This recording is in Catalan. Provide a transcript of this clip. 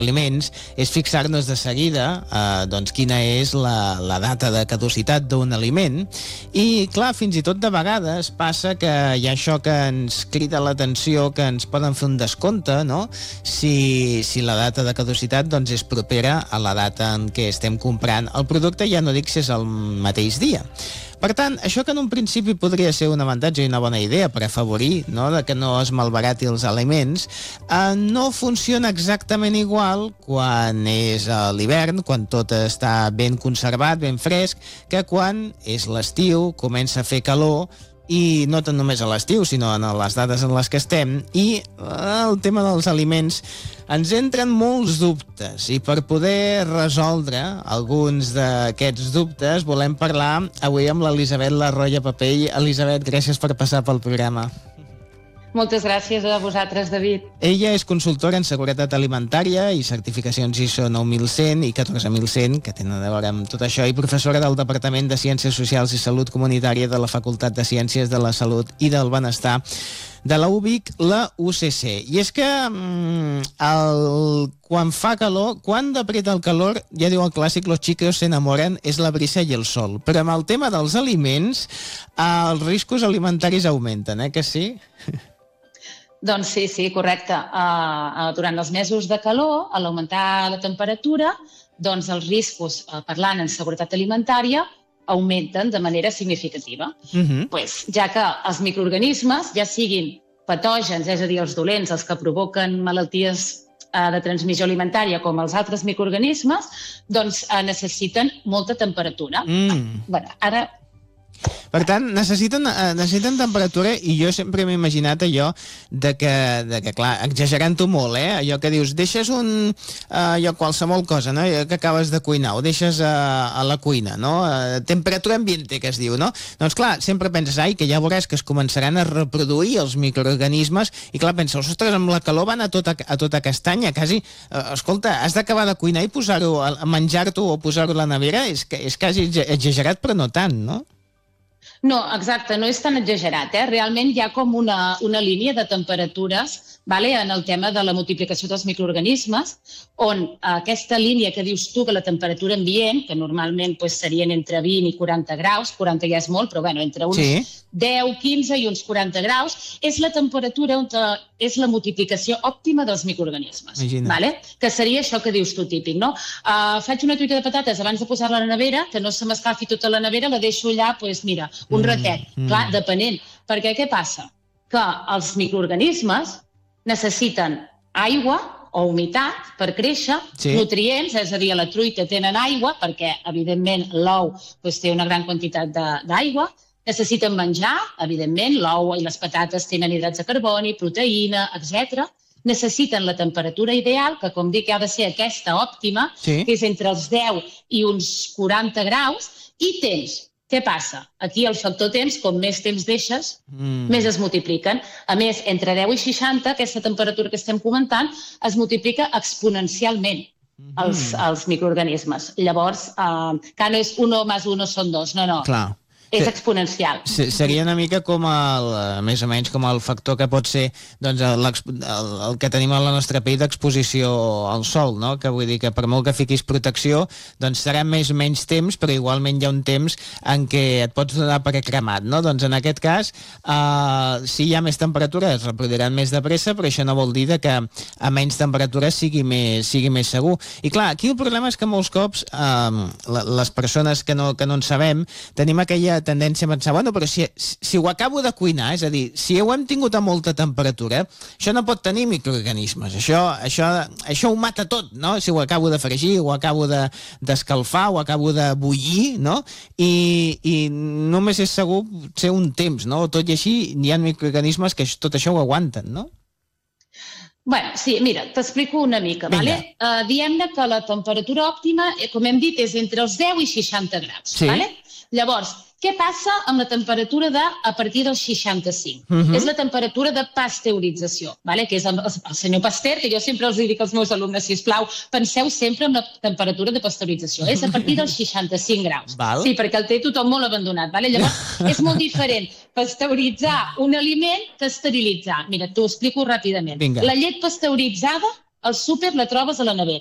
aliments és fixar-nos de seguida doncs quina és la data de caducitat d'un aliment i clar, fins i tot de vegades passa que hi ha això que ens crida l'atenció, que ens poden fer un descompte, no? Si la data de caducitat doncs és propera a la data en què estem comprant el producte, ja no dic si és el mateix dia. Per tant, això que en un principi podria ser un avantatge i una bona idea per afavorir, no, de que no es malbarati els aliments, no funciona exactament igual quan és a l'hivern, quan tot està ben conservat, ben fresc, que quan és l'estiu, comença a fer calor, i no tant només a l'estiu, sinó en les dates en les que estem, i el tema dels aliments ens entren molts dubtes, i per poder resoldre alguns d'aquests dubtes volem parlar avui amb l'Elisabet Larroya Papell. Elisabet, gràcies per passar pel programa. Moltes gràcies a vosaltres, David. Ella és consultora en seguretat alimentària i certificacions ISO 9100 i 14100, que tenen a veure amb tot això, i professora del Departament de Ciències Socials i Salut Comunitària de la Facultat de Ciències de la Salut i del Benestar de la UVic, la UCC. I és que quan fa calor, quan apreta el calor, ja diu el clàssic, los chicos se enamoran, és la brisa i el sol. Però amb el tema dels aliments, els riscos alimentaris augmenten, que sí? Doncs sí, correcte. Durant els mesos de calor, a l'augmentar la temperatura, doncs els riscos, parlant en seguretat alimentària, augmenten de manera significativa. Ja que els microorganismes, ja siguin patògens, és a dir, els dolents, els que provoquen malalties de transmissió alimentària, com els altres microorganismes, doncs necessiten molta temperatura. Ara... Per tant, necessiten temperatura, i jo sempre m'he imaginat allò de que clar, exagerant-ho molt, allò que dius, deixes qualsevol cosa, no? Que acabes de cuinar, ho deixes a la cuina, no? Temperatura ambiente, que es diu, no? Doncs clar, sempre penses, que ja veuràs que es començaran a reproduir els microorganismes, i clar, penses, ostres, amb la calor van a tota castanya, quasi, escolta, has d'acabar de cuinar i posar-ho, menjar-t'ho o posar-ho a la nevera, és quasi exagerat, però no tant, no? No, exacte, no és tan exagerat. Realment hi ha com una línia de temperatures en el tema de la multiplicació dels microorganismes, on aquesta línia que dius tu, que la temperatura ambient, que normalment serien entre 20 i 40 graus, 40 ja és molt, però entre uns 10, 15 i uns 40 graus, és la temperatura on és la multiplicació òptima dels microorganismes. Que seria això que dius tu, típic, no? Faig una truita de patates abans de posar-la a la nevera, que no se m'escalfi tota la nevera, la deixo allà, mira, un ratet. Clar, depenent. Perquè què passa? Que els microorganismes necessiten aigua o humitat per créixer, nutrients, és a dir, a la truita tenen aigua, perquè, evidentment, l'ou té una gran quantitat d'aigua, necessiten menjar, evidentment, l'ou i les patates tenen hidrats de carboni, proteïna, etc. Necessiten la temperatura ideal, que, com dic, ha de ser aquesta òptima, que és entre els 10 i uns 40 graus, i temps. Què passa? Aquí el factor temps, com més temps deixes, més es multipliquen. A més, entre 10 i 60, aquesta temperatura que estem comentant, es multiplica exponencialment els microorganismes. Llavors, que no és 1 més 1 són 2, no. Clar. És exponencial. Seria una mica com més o menys com el factor que pot ser el que tenim a la nostra pell d'exposició al sol, no? Que vull dir que per molt que fiquis protecció, doncs serà més o menys temps, però igualment hi ha un temps en què et pots donar per cremat, no? Doncs en aquest cas, si hi ha més temperatura es reproduiran més de pressa, però això no vol dir que a menys temperatura sigui més segur. I clar, aquí el problema és que molts cops les persones que no en sabem tenim aquella tendència a pensar, però si ho acabo de cuinar, és a dir, si ho hem tingut a molta temperatura, això no pot tenir microorganismes, això ho mata tot, no? Si ho acabo de fregir, ho acabo d'escalfar, ho acabo de bullir, no? I només és segur ser un temps, no? Tot i així hi ha microorganismes que tot això ho aguanten, no? Sí, mira, t'explico una mica, vale? Diem-ne que la temperatura òptima, com hem dit, és entre els 10 i 60 graus, vale? Llavors, què passa amb la temperatura a partir dels 65? És la temperatura de pasteurització, que és el senyor Pasteur, que jo sempre els dic als meus alumnes, sisplau, penseu sempre en la temperatura de pasteurització. És a partir dels 65 graus. Sí, perquè el té tothom molt abandonat. Llavors, és molt diferent pasteuritzar un aliment que esterilitzar. Mira, t'ho explico ràpidament. La llet pasteuritzada al súper la trobes a la nevera.